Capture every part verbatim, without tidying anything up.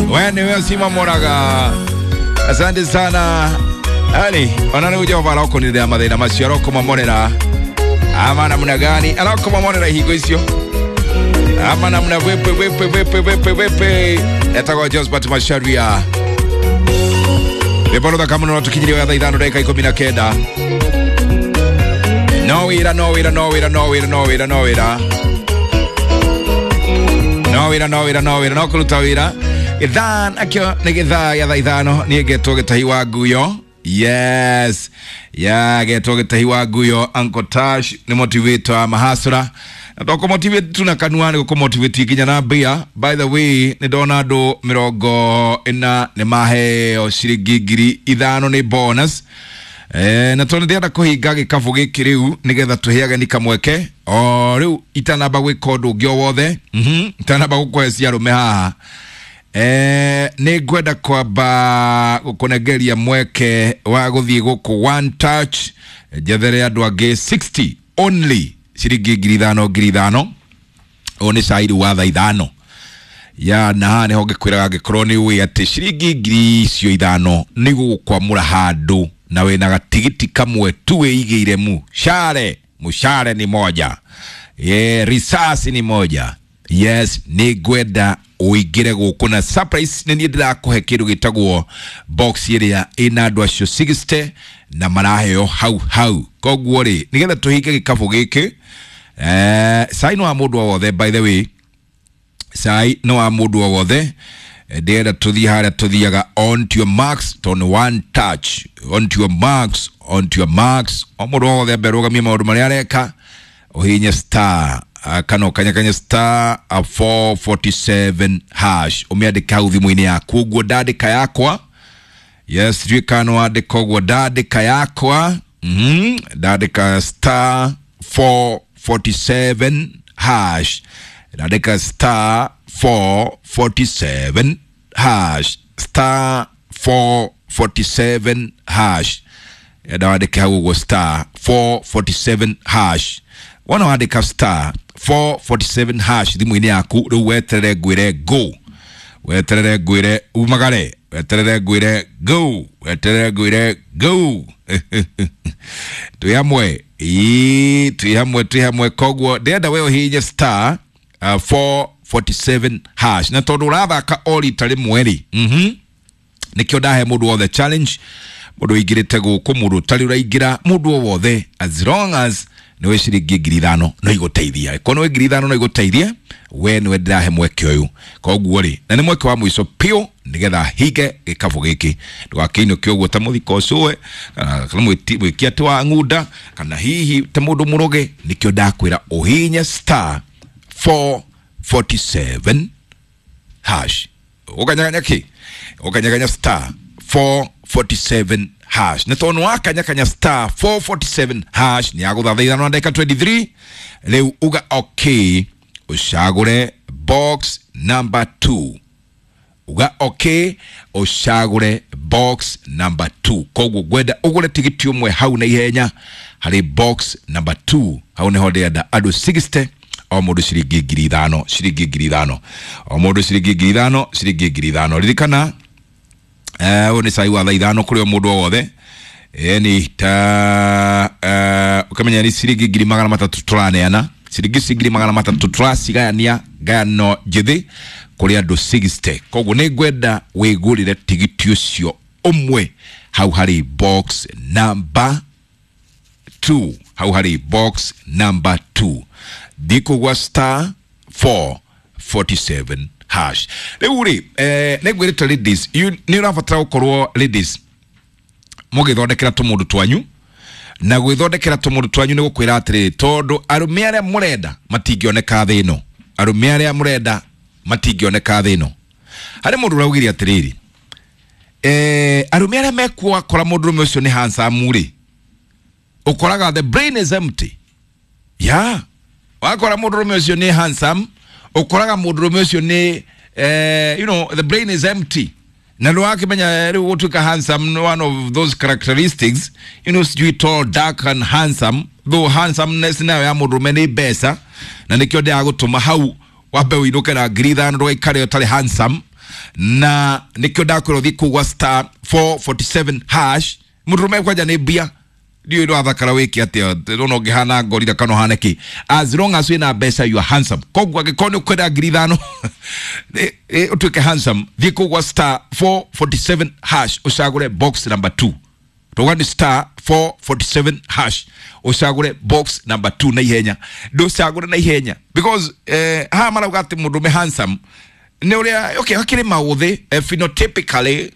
Wene wewe Sima Moraga. Asante sana. Ali, wanani uja wala oko ni dama dena masio ko mamonera. Ama namna gani? Ala ko mamonera higo isio. Ama namna wepe wepe wepe wepe wepe. Etago Josephat Masharia. Bebolo da kamuno tukijiri ya idano dakika kumi na kenda. No ira no ira no ira no ira no ira no ira. No ira no ira no ira no kuluta ira. Ithan akio negitha ya idano ni geto getahiwa guyo. Yes. Ya geto getahiwa guyo Uncle Tash ni motivator mahasura. Natoko motivate tuna kanuani ko motivate kinya na bia. By the way, ni Donado mirogo ina ne mahe o shirigigiri idano ni bonus. Eh na tone dia ko higage kafuge kiriu nigetha tuhiaga ni kamweke. O riu itanaba gwe kodo gyo wothe. Mhm. Itanaba gukwesia rume haha. Eh ni gwenda kwamba gukunegeria mweke wa guthie guku one touch jethere andu age sixty only shiringi ngiri ithano ngiri ithano oni saidi wa tha ithano ya na ne hoge kwiraga ngikorwo ni wi ati shiringi ngiri cio ithano ni gukwamura handu na wena gatigiti kamwe tu weigire mu share mushare ni moja ye risasi ni moja. Yes, ni gwenda uigire gukuna surprise ni ndira kuhe kindu gitagwo box iria ina andu acio sixty na maraheo hau hau koguo ri nigetha tuhike gikabu giki eh sai no amundu wothe. By the way, sai no amundu wothe ndira tuthi haria tuthiaga on to your marks on one touch on to your marks on to your marks amundu wothe beruga mi maundu maria areka uhinya star Uh, kano kanya kanya star uh, four forty-seven hash umeandika uthimu-ini yaku guo ndandika yakwa. Yes, juu kano andika guo ndandika yakwa. Mhm ndandika star four forty-seven hash ndandika star four forty-seven hash star four forty-seven hash ndandika guo star four forty-seven hash wana wandika star four forty-seven hash thimu-ini yaku riu weterere gwire go weterere gwire umagare weterere gwire go weterere gwire go tuyamwe ii tuyamwe tuyamwe koguo ndenda we uhinye star uh, four forty-seven hash na tondu urathaka ori tari mweri mhm nikio ndahe mundu wothe challenge mundu igirite guku mundu tari uraigira mundu wothe as long as niwe shiringi ngiri ithano no iguteithia kono ngiri ithano no iguteithia we niwe ndirahe mweke uyu koguo ri na ni mweke wa mwiso pio nigetha hige gikabu giki ndugakino kioguo ta muthiko ucuwe kana kana mwikia ti wa ngunda kana hihi ta mundu muroge nikio ndakwira uhinya star four forty-seven hash ukanyaganya ki ukanyaganya star four forty-seven hash na tono wakanya kanya star four forty-seven hash ni agutha ithano na ndeka twenty-three leu uga okay ushagure box number two uga okay ushagure box number two koguo gwenda ugure tigiti umwe hau na ihenya hari box number two hau ne hode ada adu sixty o mundu shiringi ngiri ithano shiringi ngiri ithano o mundu shiringi ngiri ithano shiringi ngiri ithano ririkana eh oni sai wa ithano kuri o mundu wothe eni ta eh ukamenya ni shiringi ngiri magana matatu turaneana shiringi ngiri magana matatu turasigania gano jithi kuri andu sixty koguo ni gwenda wigurire tigiti ucio umwe hau hari box number two hau hari box number two diko wa star four forty-seven hash leuri eh negwirita ladies you ni rafatara ukorwo ladies mugithondekera tumundu twanyu na gwithondekera tumundu twanyu ni gukwira atiri tondu arume aria murenda matingioneka thino arume aria murenda matingioneka thino hari mundu rawiri atiriri eh arume aria mekwo akora mundu rume ucio ni handsome ri ukoraga the brain is empty yeah wakora mundu rume ucio ni handsome ukoraga mundu rume ucio ni eh you know the brain is empty na ndo akimenya ri utuka handsome one of those characteristics you know you tall dark and handsome though handsomeness na ya mundu rume ni besa na nikyo ndi agutuma hau wabe winuke na ngiri ithano ndwaikare utari handsome na nikyo ndakoro thiku wa star four forty-seven hash murume kwaja ne bia dio ndo athakara wiki atia no ngihana ngorira kano haneki as long as we na besa you are handsome kogwa gikone kwenda ngirithano e utuke handsome thiku wa star four forty-seven hash usagure box number two togani star four forty-seven hash usagure box number two na ihenya do sagure na ihenya because eh ha mara ugate mundu me handsome ne uria okay hakire mauthe eh, phenotypically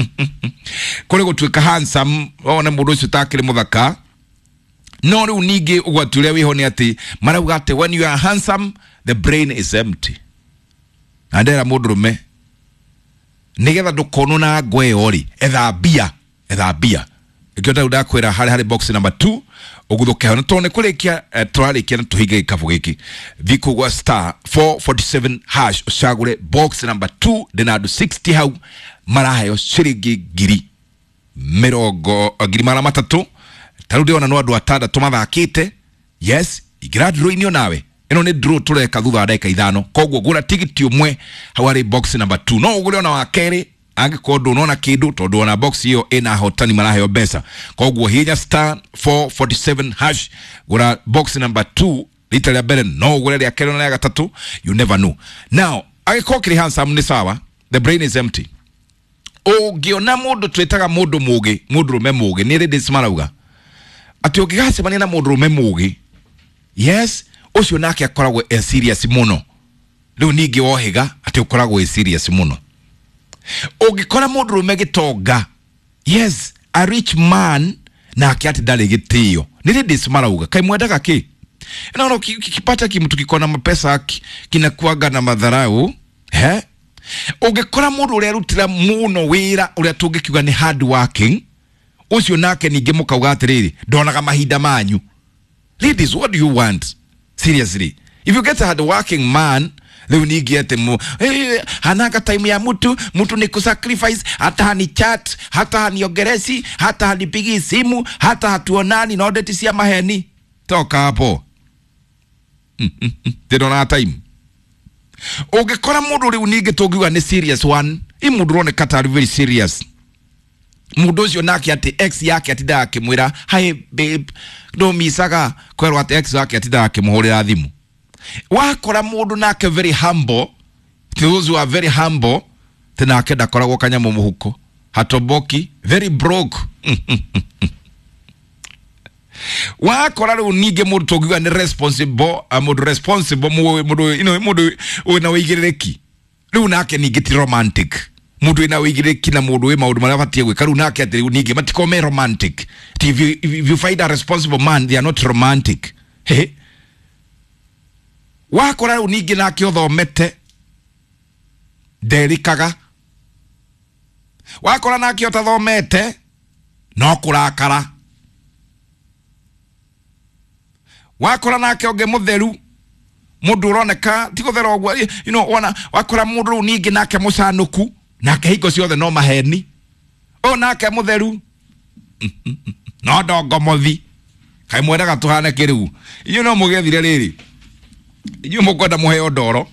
kore gutwika handsome ona mundu ucio takire muthaka no riu ningi ugwatule wiho ni ati mara ugate when you are handsome the brain is empty andera mundurume nigetha ndukono na ngwe ori etha bia etha bia ikionda udakwira hali hali box number two uguthuke hano tone kurekia uh, twarikia na tuhige ikavu giki viku gwa star four forty-seven hash usagure box number two denadu sixty hau marahayo shiringi giri mirongo giri mara matatu tarude ona no andu atandatu mathakite yes igira draw inio nawe ino ni draw tureka thutha ndeka ithano kogwo gura tigiti umwe hawari box number two no ugure ona wa keri angikodo unaona kidu tondu ona box hiyo ina hotani marahayo besa kogwo hinya star four forty-seven hash gura box number two literally better no ugure ya keri na ya gatatu you never know now agikokiri handsome ni sawa the brain is empty o giona mundu twetaga mundu mugi mundu rume mugi ni rede smarauga ati ogigase bani na mundu rume mugi yes ucio nake akoragwo e serious muno riu ningi wohiga ati ukoragwo e serious muno ogikora mundu rume gitonga yes a rich man na akiati dale gitio ni rede smarauga kai mwendaga ki na no kipata kimtu kikona mapesa kinakuaga na madharau he ugekora mundu uria rutira muno wira uria tungikiuga ni hard working ucio nake ninge mukauga atiriri ndonaga mahinda manyu ladies what do you want seriously if you get a hard working man leo ninge ate mu hey, hanaka time ya mtu mtu ni kusacrifice hata hani chat hata hani ogeresi hata hani pigi simu hata hatuonani na odeti sia maheni toka hapo they don't have time ogekora mundu ri unige togiwa ni serious one i mundu rone kata very serious mundu ucio nake ati ex yake ati da kimwira hi babe no misaga kwerwa ati ex yake ati da kimuhurira thimu wakora mundu nake very humble those who are very humble tena akenda koragwo kanyamo muhuko hatoboki very broke wakora ru nige mundu togiwa ni responsible amundu responsible mundu ino mundu una wigireki ru nake nige ti romantic mundu ina wigireki na mundu we maundu maria batie gwika ru nake ati nige matikome romantic if you, if you find a responsible man they are not romantic he wakora ru nige nake othomete derikaga wakora nake otathomete no kurakara wakora nake oge mutheru mundu uroneka tiko thero ogwa you know wana wakora mundu ningi nake musanuku nake hiko ciothe no maheni o nake mutheru no dogo mothi kai mwendaga tuhane kiriu you know mugethire riri you mukwenda muheo ndoro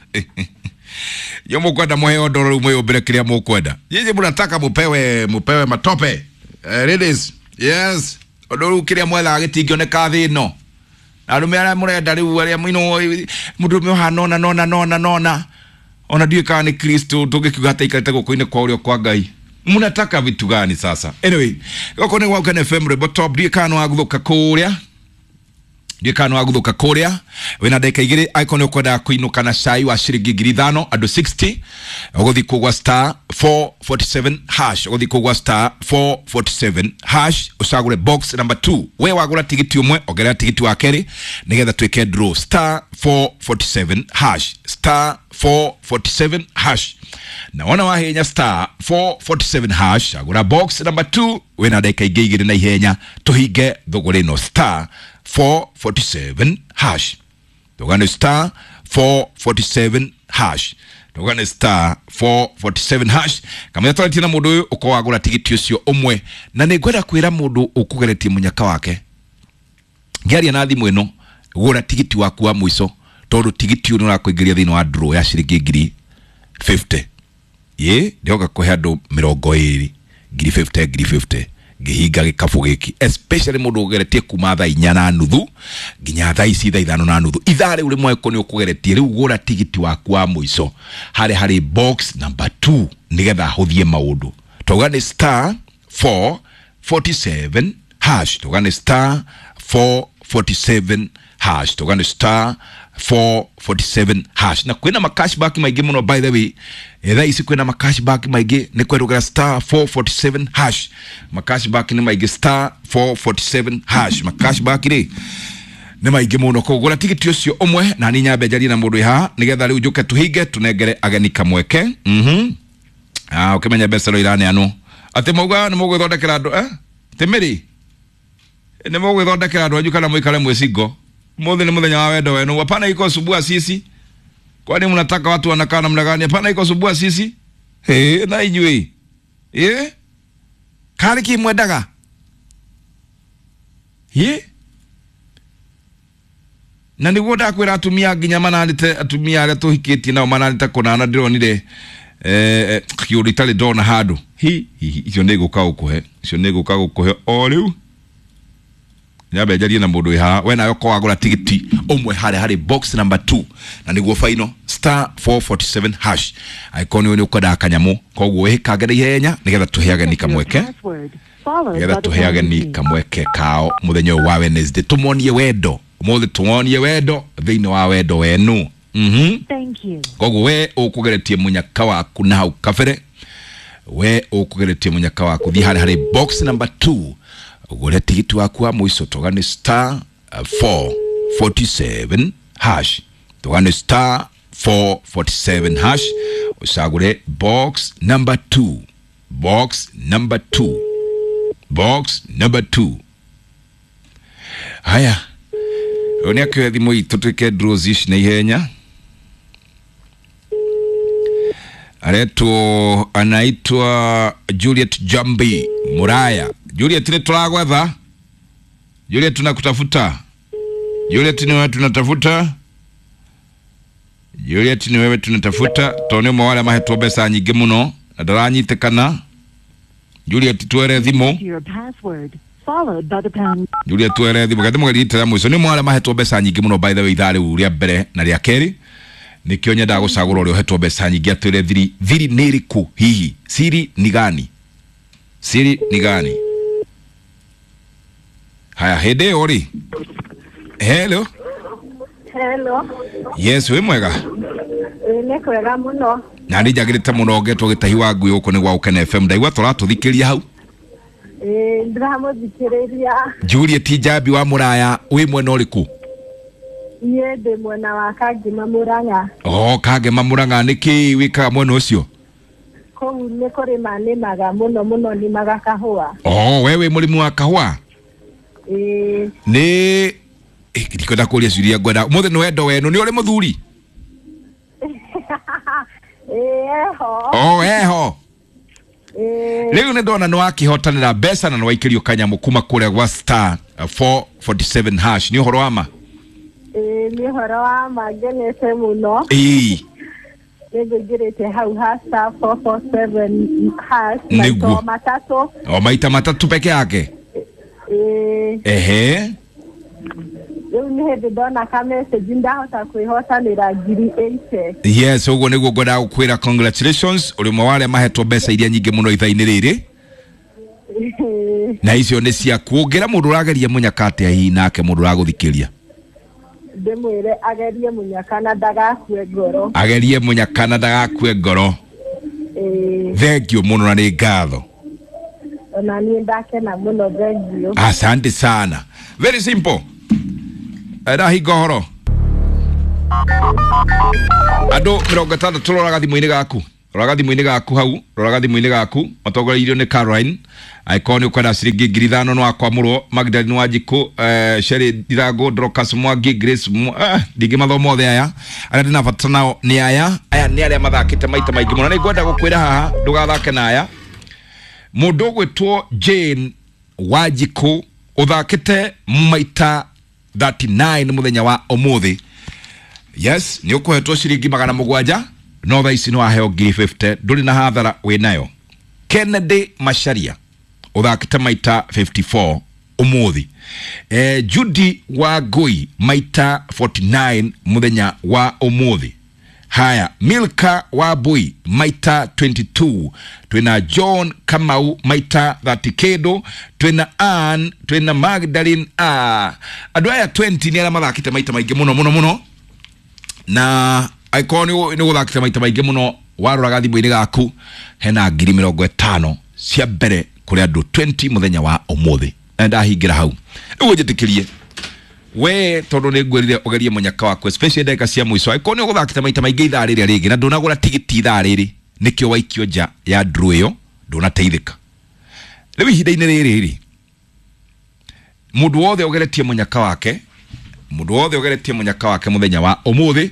you mukwenda muheo ndoro ru muyumbire kiria mukwenda yeye munataka mupewe mupewe matope uh, ladies yes odoru kiria mwela agitingioneka thi no arume ara murenda riu aria mino mundu me hanona nona nona nona ona ndiye kana Kristo tugikiuga hata ikarete gukoine kwa urio kwa Ngai munataka vitu gani sasa anyway goko ni Waukan F M rebo top ndiye kana waguthuka kuria ndiye kana waguthuka kuria wena ndeka igiri icon ukwenda kuinuka na cai wa shiringi ngiri ithano ando sixty uguthi kugwa star four forty-seven hash uguthi kugwa star four forty-seven hash usagure box number two we wagura tigiti umwe ogera tigiti wa keri nigetha twike draw star four forty-seven hash star four forty-seven hash na wana wa henya star four forty-seven hash agura box number two wena ndeka igiri na ihenya tuhige thugure no star four forty-seven hash togane star four forty-seven hash togane star four forty-seven hash kama yatwati na mundu uko wagura tigiti ucio umwe na nigwenda kwira mundu ukugeretie munyaka wake ngari na thimu ino gura tigiti waku wa mwiso tondu tigiti uno na kuingiria thino wa draw ya shiringi ngiri fifty ye ndioka kuhe andu mirongo iri ngiri fifty ngiri fifty gihinga gikabu giki especially mundu ugeretie kuma thaa inya na nuthu nginya thaa ici thaa ithano na nuthu ithare uri mweko ni ukugeretie riu gura tigiti waku wa muico hari hari box number two nigetha huthie maundu tugane star four forty-seven hash tugane star four forty-seven hash tugane star four forty-seven hash na kwina makashback maigi muno by the way etha isi kwina makashback maigi ni kwerugira star four forty-seven hash makashback ni maigi star four forty-seven hash makashback ri ni maigi muno kugura tigiti ucio umwe na ni nyambe njari na mundu iha nigetha riu njuke tuhige tunengere ageni kamweke mhm ah ukimenya besa ro irane anu ati mauga ni mugwithondekera andu eh temeri ni mugwithondekera andu anyu kana muikare mwecigo Mothe ni muthenya wa wendo wenu hapana iko subua sisi kwani mnataka watu wanakaa namna gani hapana iko subua sisi eh na ijui eh kali kimwendaga ye na niguo ndakwira atumia nginya manalite atumia aria tuhikiti nao manalite kunana ndironire eh kiuri tali dona hadu hi icio niguka gukuhe icio niguka gukuhe o riu nyabe jari na mundu iha wena yoko wagura tigiti umwe hare hare box number two na niguo final star four forty-seven hash icon ni ukoda kanyamu koguo wihikagere ihenya nigetha tuheage ni kamweke nigetha tuheage ni kamweke kao muthenya wa Wednesday tumonie wendo muthe tumonie wendo thiini wa wendo wenu mhm thank you koguo we ukugeretie munyaka waku na hau kafere we ukugeretie munyaka waku thi hare hare box number two ugure tigiti waku wa muico tugane star four forty-seven hash tugane star four forty-seven hash usagure box number two box number two box number two haya oni akwethi moi tutike drozish na ihenya areto anaitwa Juliet Jambi Muraya Juliet ni tulagwetha Juliet tunakutafuta Juliet ni wewe tunatafuta Juliet ni wewe tunatafuta tone mo wale maheto besa nyingi muno ndaranyitekana Juliet tuere thimo Juliet tuere thimo gati mugalitira mwiso ni mo wale maheto besa nyingi muno by the way ithari uria mbere na ria keri nikio nyenda gucagura uri uhetwo besa nyingi atwire thiri thiri niriku hihi siri ni gani siri ni gani haya hede ori hello hello yes we mwega ne kwega muno na ndi jagirite muno getwo gitahi wa ngui uko ni gwa Ukene F M ndaigwa tora tuthikiria hau eh ndramo thikiriria Juliet Jambi wa Muraya wi mwena uriku ye de mwena wa Kagema Muranga oh Kagema Muranga niki wika mwena ucio ko ne kore mane maga muno muno ni maga kahua oh wewe mulimu wa kahua eh ni eh ndikoda kuria ciuria ngwenda muthe no wendo wenu ni uri muthuri eh ho oh eho eh leo ne dona no akihotanira besa na no waikirio kanyamu kuma kure gwa star four forty-seven hash ni horo ama eh ni horo ama genete muno eh nego girete hau ha star four forty-seven hash Nigu. matatu o maita matatu peke yake eh ehe eu ni hede dona kamese jinda hota kuihotanira ngiri eighty yes ugo niguo ngoda gukwira congratulations uri mwa wale mahetwo besa iria nyingi muno ithaini riri na icio ni cia kuongira mundu urageria munyakate hi nake mundu uraguthikiria ndemwire agerie munyakana ndagakue ngoro agerie munyakana ndagakue ngoro eh thank you muno na ni ngatho na ni ndakena muno thank you asante sana very simple era higohoro ado mirongo tano turoraga thimu-ini gaku roraga thimu-ini gaku hau roraga thimu-ini gaku matogoririo ni Caroline icon ukona ciringi ngiri ithano no akwamurwo Magdalene Wanjiku eh Sherry Dirago Dorcas Mwangi Grace ah digi mathomo the aya ara ndina bata nao ni aya aya ni aria mathakite maita maingi muno ni ngwenda gukwira haha ndugathake na aya mundu gwitwo Jane Wanjiku uthakite maita thirty-nine muthenya wa omuthi yes ni ukuhetwo ciringi magana mugwanja no tha ici no aheo ngiri fifty nduri na hathara we nayo. Kennedy Macharia uthakite maita fifty-four umuthi. Eh, Judy Wangui maita forty-nine muthenya wa umuthi. Haya, Milka Wabui maita twenty-two, twina John Kamau maita thirty kedo, twina Ann, twina Magdalene. Ah, andu aya twenty ni ala mathakite maita maingi muno muno muno, na aikoni ni guthakite maita maingi muno. Warora thimũ-inĩ gaku hena ngiri mĩrongo ĩtano cia mbere kuri andu twenty muthenya wa umuthi. Ndahingira hau rĩu njĩtĩkĩrie we tondu ni ngwirire ugerie munyaka wako especially ndeka cia mwiso aikoni guthakita maita maingi ithaa rĩrĩa rĩngĩ na ndunagura tigiti ithaa rĩrĩ nikio waikio nja ya draw ĩyo ndunateithĩka. Rĩu ihinda-inĩ rĩrĩ rĩ mundu wothe ugeretie munyaka wake mundu wothe ugeretie munyaka wake muthenya wa umuthi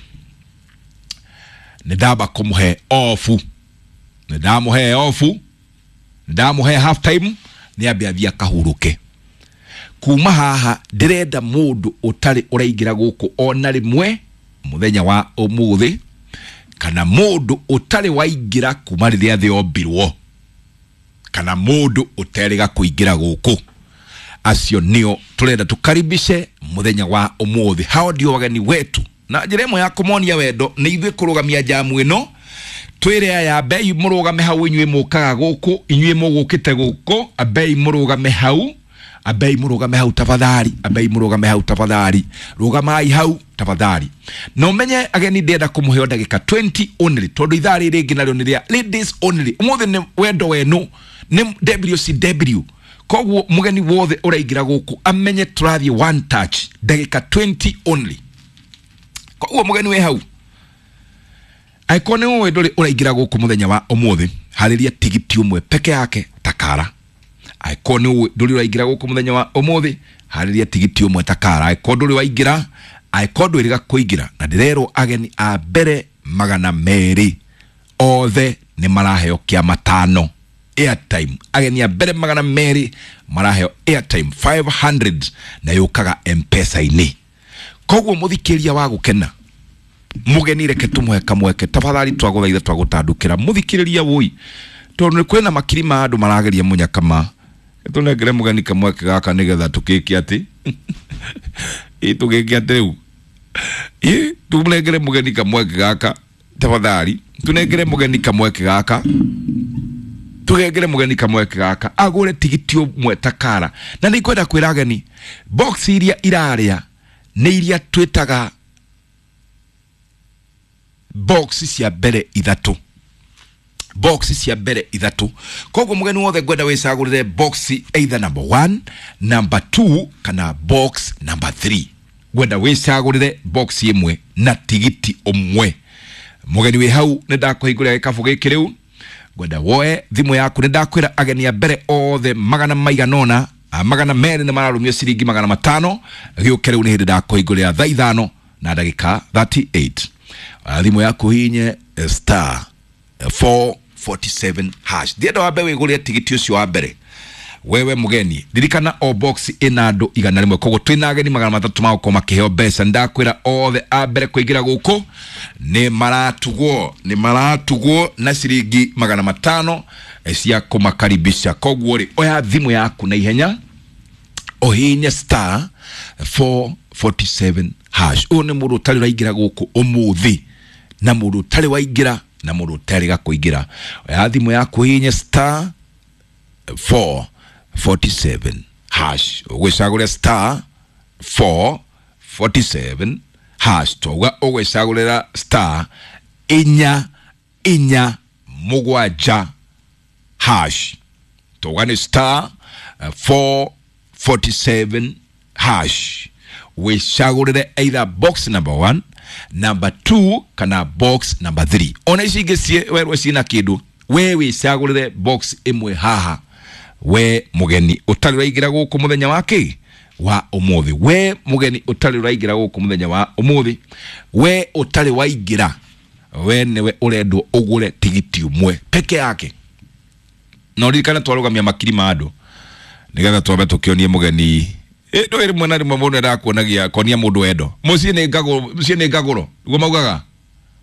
ndaba kumuhe ofu ndamuhe ofu ndamuhe half time ni ambia via kahuruke. Kuma haha ndirenda mundu utari uraigira guku ona rimwe muthenya wa umuthi kana mundu utari waigira kuma riria thi ombirwo kana mundu uteriga kuingira guku. Acio nio turenda tukaribishe muthenya wa umuthi. Hao ndio wageni wetu na njiremo ya kumonia wendo ni ithuĩ kurugamia jamu ino twire aya bei murugame hau inyuĩ mukaga guku inyuĩ mugukite guku abei murugame hau abei murugame hau tafadhali abei murugame hau tafadhali rugamai hau tafadhali. No menye ageni ndenda kumuhe ndagika twenty only tondu ithaa rĩrĩ rĩngĩ narĩo nĩ rĩa ladies only. Umuthi nĩ wendo wenu nĩ W C W koguo mugeni wothe uraigira guku amenye turathie one touch ndagika twenty only. Koguo mugeni we hau aikone we nduri uraigira guku muthenya wa umuthi hariria tigiti umwe peke yake takara. Aikone we nduri uraigira guku muthenya wa umuthi hariria tigiti umwe takara. Aikone nduri waigira aikone nduri kuigira na ndirero ageni a mbere magana meri othe ni maraheo kia matano airtime. Ageni a mbere magana meri maraheo airtime five hundred na yukaga M-Pesa ini. Koguo muthikiria wa gukena mugeni reke tumuhe kamweke tafadhali twaguthaitha twagutandukira muthikiriria woi tondu kwena makiri ma andu marageria munyaka ma tunengere mugeni kamweke gaka nigetha tukiki ati i tukiki ati riu i tunengere mugeni kamweke gaka tafadhali tunengere mugeni kamweke gaka tugengere mugeni kamweke gaka agure tigiti umwe takara. Na ni kwenda kwira ageni box iria iraria ni iria twitaga box cia mbere ithatu box cia mbere ithatu. Koguo mugeni wothe gwenda wicagurire box either number one number two kana box number three gwenda wicagurire box imwe na tigiti umwe. Mugeni we hau ne ndakuhingurira gikabu giki riu gwenda woe thimu yaku ne ndakwira ageni a mbere othe magana maiganona magana meri na mararumio ciringi magana matano giuke riu ni hindi ndakuhingurira thaa ithano na ndagika thirty-eight. Thimu yaku hinye star four forty-seven hash thienda wambe wigurie tigiti ucio wa mbere wewe mugeni. Dirikana o box ina andu igana rimwe koguo twina ageni magana matatu ma gukoma kiheo mbeca. Ndakwira othe a mbere kuingira guku ni maratugwo ni maratugwo na ciringi magana matano cia kumakaribisha. Koguo ri oya thimu yaku na ihenya ohinye star four forty-seven hash. One mundu tali raigira guku umuthi na mundu tali waigira na mundu tali gakuigira. Oya thimu yaku hinye star four forty-seven hash ugwicagure star four forty-seven hash toga ugwicagurira star inya inya mugwanja hash toga ni star four forty-seven hash. Wicagurire either box number one number two kana box number three. Ona icingicie werwe cina kindu we wicagurire box imwe haha we mugeni utali raigira guku muthenya wake wa umuthi. We mugeni utali raigira guku muthenya wa umuthi we utali waigira we newe urendwo ugure tigiti umwe peke yake. No ririkana twarugamia makiri ma andu nigetha twambe tukionie mugeni e ndo iri mwana rimwe mundu ndakuonagia konia mundu wendo mucie ni ngaguro mucie ni ngaguro guo maugaga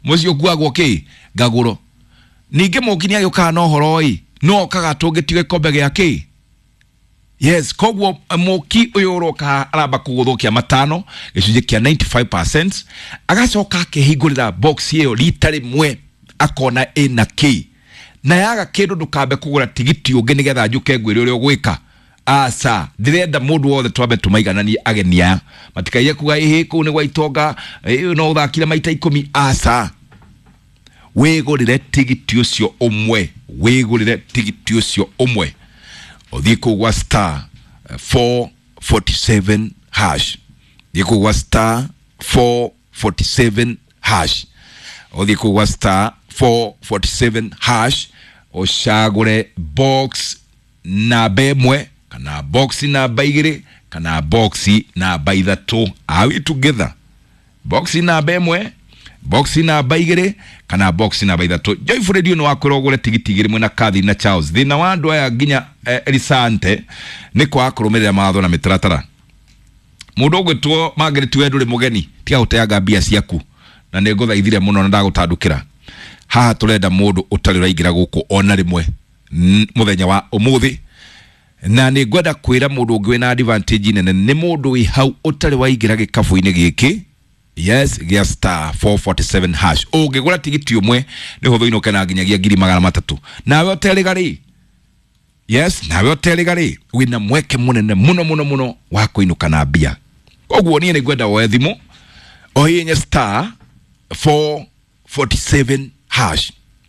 mucio guagwo ki gaguro ninge mukinia yuka no horoi no kaga tungitige kombe giake yes kogwo muki uyu roka araba kuguthukia matano gicunje kia ninety-five percent agacoka akihingurira box iyo litari mwe akona ina ki na yaga kindu ndukambe kugura tigiti ungi nigetha njuke ngwire uri ugwika asa ndirenda mundu wothe twambe tumaiganani agenia matikaye kuga ihi ku ni gwaitonga no uthakira maita ikumi asa wigurire tigiti ucio umwe wigurire tigiti ucio umwe othiko wa star four forty-seven hash diko wa star four forty-seven hash othiko wa star four forty-seven hash oshagure box na bemwe kana box na baigire kana box na baithatu awi together box na bemwe box na baigire kana box na baithatu Joyful Radio no wakorogore tigitigire mwe na kathi na Charles thina wandu aya ginya eh, Elisante ni kwa kurumirira matho na mitaratara mundu gwitwo magire tu endure mugeni tiga uteaga bia ciaku na ne nguthaithire muno na ndagutandukira haha turenda mundu utari raigira guku ona rimwe muthenya wa umuthi na ni gwenda kwira mundu ngwe na advantage nene ni mundu wi hau utari waigira gikafu-ini giki yes gia star four forty-seven hash ungigura tigiti umwe ni huthu ino kana nginyagia ngiri magana matatu nawe uterigari yes nawe uterigari wina mweke munene muno muno muno wa kuinuka na bia koguo ni ni gwenda wethimu oyenye star four forty-seven hash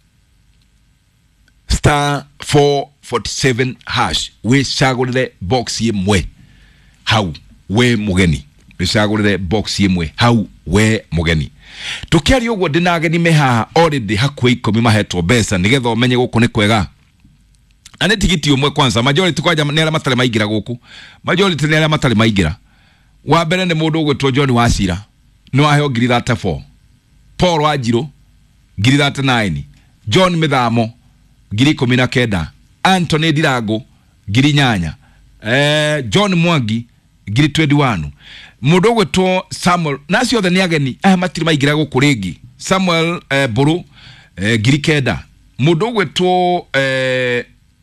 star four forty-seven hash we shagurire box yemwe hau we mugeni we shagurire box yemwe hau we mugeni tukiari uguo ndinageni meha already hakwe ikumi mahetwo besa nigetha umenye guku ni kwega ane tigiti umwe kwanza majority kwaja ni ala matale maigira guku majority ni ala matale maigira wa mbere ni mundu ugwitwo John Wasira no aheo ngiri thirty-four Paul Wajiro ngiri thirty-nine John Mithamo ngiri ikumi na kenda Anthony Dirago ngiri nyanya eh John Mwangi ngiri twenty-one mundu gwetwo Samuel nacio the niageni ah matiri maigira guku ringi Samuel eh, Buru eh, ngiri kenda mundu gwetwo eh,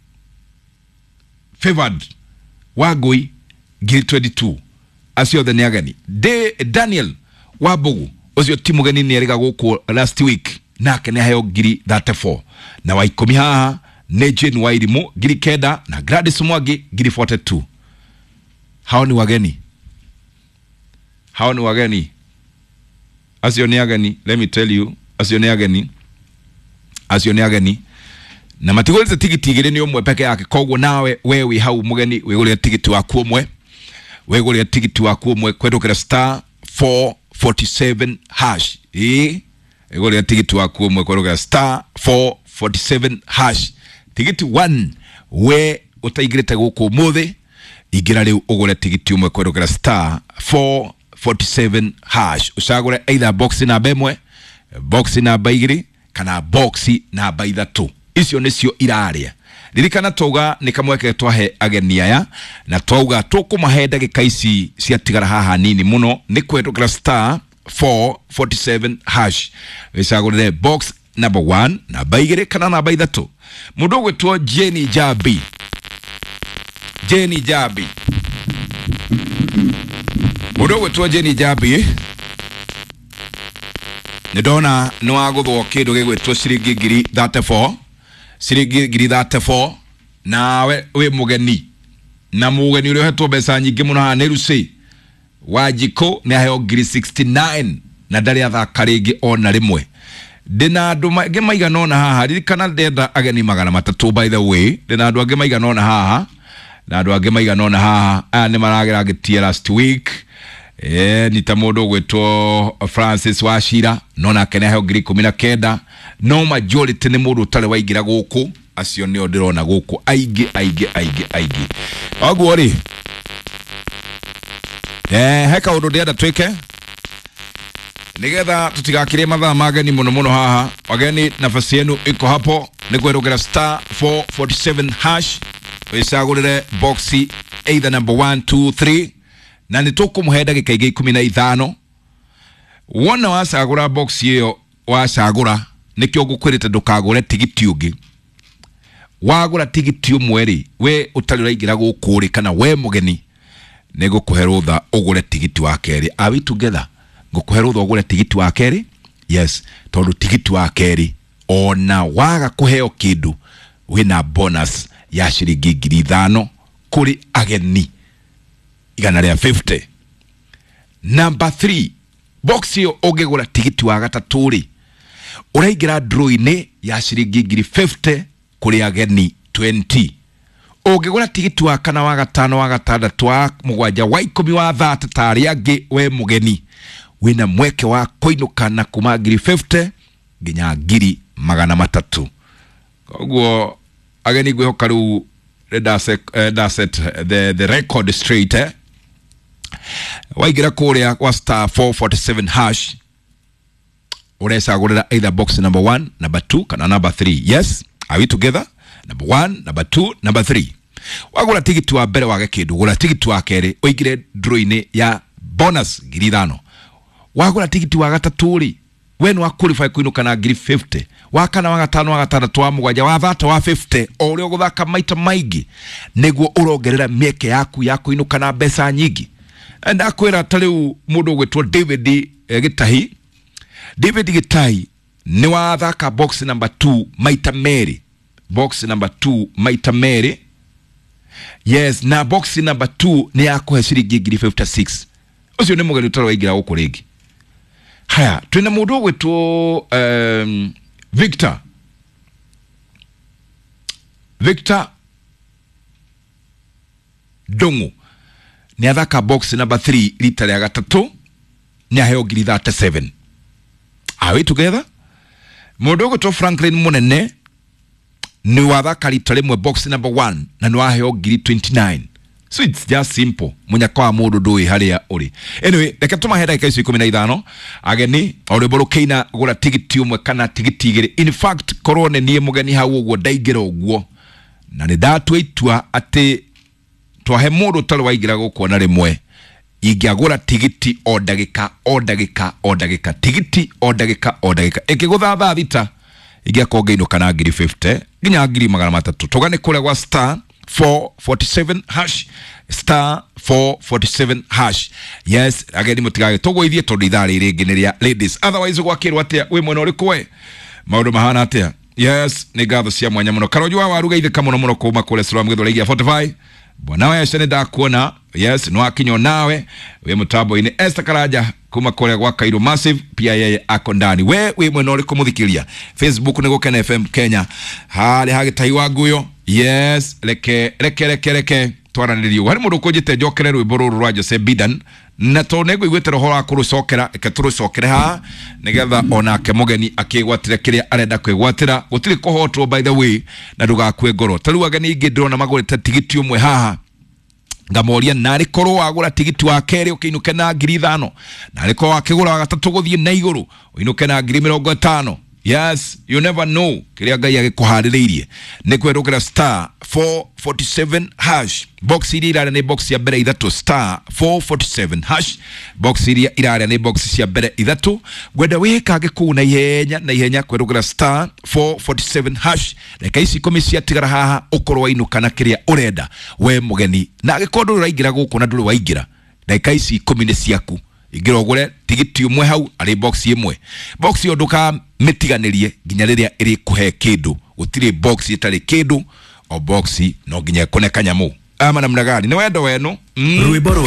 Favored Wagoi ngiri twenty-two acio the niageni de Daniel Wabugu ocio timu geni ni eriga guku last week nake ni hayo ngiri thirty-four na wa ikumi haha ne Jane Wairimu ngiri kenda na Gladys Mwagi ngiri forty-two hao ni wageni hao ni wageni asio ni ageni let me tell you asio ni ageni asio ni ageni na matigolize tigiti igire ni umwe peke yake koguo nawe wewe hau mugeni wegule tigiti waku umwe wegule tigiti waku umwe kwendokera star four forty-seven hash eh wegule tigiti waku umwe kwendokera star four forty-seven hash tigiti one we utaigirete guku muthe igira riu ugure tigiti umwe kwendokera star four forty-seven hash usagure either box na bemwe box na baigiri kana box na baithatu icio nicio iraria ririkana toga ni kamweke twahe ageni aya na twauga tukumahe ndagika ici cia tigara haha nini muno ni kwendokera star four forty-seven hash usagure box number one na baigiri kana na baithatu mundu gwetwo Jenny Jabi Jenny Jabi mundu gwetwo Jenny Jabi nidona no aguthwo kindu gigwetwo ciringi ngiri thirty-four ciringi ngiri thirty-four nawe we mugeni na mugeni uri hetwo mbeca nyingi muno ha nerusi Wajiko ni aheo ngiri sixty-nine na ndari athaka ringi ona rimwe ndina andu mangi maigana ona haha ririkana ndenda ageni magana matatu by the way ndina andu angi maigana ona haha na andu angi maigana ona haha aya ni maragira gitie last week eh ni ta mundu gwetwo Francis Washira no na kene aheo ngiri ikumi na kenda no majority ni mundu utale waigira guku acio nio ndirona guku aigi aigi aigi aigi oguo ri eh heka undu ndienda twike nigetha tutigakire mathaa mageni muno muno haha wageni nafasi yenu iko hapo ni kwendokera star four forty-seven hash wisagurire boxi either number one two three na nitukumuhe ndagika ikumi na ithano wona wasagura box iyo wacagura nikio ngukwirite ndukagure tigiti ungi wagura tigiti umwe we utari uraingira gukuri kana we mugeni nigukuhe rutha ugure tigiti wa keri. Are we together? Ngukuhe rutha ugure tigiti wa keri? Yes, tondu tigiti wa keri ona waga kuheo kindu wina bonus ya shiringi ngiri ithano kuri ageni igana ria fifty. Number three, box yo ugigura tigiti wa gatatu ri uraingira draw-ini ya shiringi ngiri fifty kuri ageni twenty. Ugigura tigiti wa kana wa gatano wa gatandatu wa mugwanja wa ikumi wa thirty tari angi we mugeni wina mweke wa kuinukana kuma ngiri fifty nginya ngiri magana matatu. Koguo ageni gwihoka riu that's it, uh, that's it, the the record straight eh waigira kuria kwa star four forty-seven hash uresa gurira either box number one, number two kana number three. Yes, are we together? Number one, number two, number three. Wagura tigiti wa mbere wage kindu gura tigiti wa keri uigire draw-ini ya bonus ngiri ithano. Wagura tigiti wa gatatu ri when wa qualify kuinuka na ngiri fifty. Wakana wa gatano wa gatandatu wa mugwanja wa thirty wa fifty ori oguthaka maita maigi niguo urongerera mieke yaku ya kuinuka na mbeca nyingi. Enda kwira tariu mundu gwitwo David eh, Gitahi. David Gitahi ni wa thaka box number two maita meri. Box number two maita meri. Yes, na box number two ni yakuhe shiringi ngiri fifty-six. Ucio ni mugeni utaro waigira guku ringi. Haya, twina mundu gwitwo um, Victor. Victor Dongo ni athaka box number three rita ria gatatu ni aheo ngiri thirty-seven. Are we together? Mundu gwitwo Franklin Munene ni wathaka rita rimwe box number one na ni aheo ngiri twenty-nine. So it's just simple. Munya kwa mundu ndui haria uri. Anyway, reke tumahera ikaisi ikumi na ithano. Ageni ori borokeina gura tigiti umwe kana tigiti igiri. In fact, korone nie mugeni hau uguo ndaigira uguo. Na ni datu itua ati twahe mundu tari waigira gukuona rimwe. Ingiagura tigiti o ndagika o ndagika o ndagika tigiti o ndagika o ndagika. Ikigutha thaa thita ingiakonga ino kana ngiri fifty nginya ngiri magana matatu. Tugane kule kwa star four forty-seven hash star four forty-seven hash. Yes, ageni mutigage togo ithie tondu ithari ringi ni ria ladies. Otherwise gwakirwa atia we mwena uri kwe maundu mahana atia. Yes, ni gatho cia mwanya muno karojwa waruga ithe kamuno muno kuma kule Sura Mgitho Legia forty-five. Bwana wa yashane da kuona. Yes, no akinyo nawe we mutambo ini Esther Karaja kuma kule kwa Kairu Massive pia yeye ako ndani. We we mwena uri kumuthikiria Facebook ni Gukena F M Kenya. Hali hage taiwa guyo. Yes, leke leke leke leke twara niliyo hari mundu kujite jokere rwiboro rwa Jose Bidan na tonego igwetero hora kurusokera iketurusokere ha nigetha onake mugeni akigwatira kiria arenda kwigwatira gutiri kuhotwo by the way na ndugakwe ngoro taru ageni ingi ndrona magurite tigiti umwe haha ngamoria nari korwo wagura tigiti wa keri ukiinuke na ngiri ithano nari ko wakigura wa gatatu guthie na iguru uinuke na ngiri mirongo itano. Yes, you never know. Kiria Ngai agikuhaririirie ni kwerukira star four forty-seven hash. Box iria irare ni box ya mbere ithatu star four forty-seven hash. Box iria irare ni box ya mbere ithatu. Gwenda wikage ku na ihenya na ihenya kwerukira star four forty-seven hash. Reka ici ikumi cia tigara haha ukorwo inuka na kiria urenda we mugeni na gikondu raigira guku na nduru waigira. Reka ici ikumi ni ciaku. Igira ogure tigiti umwe hau ari box imwe. Box yo nduka mitiganirie nginya riria iri kuhe kindu. Utire box itari kindu o box no nginya kone kanyamu. Ama namna gani? Ni wendo wenu. Mm.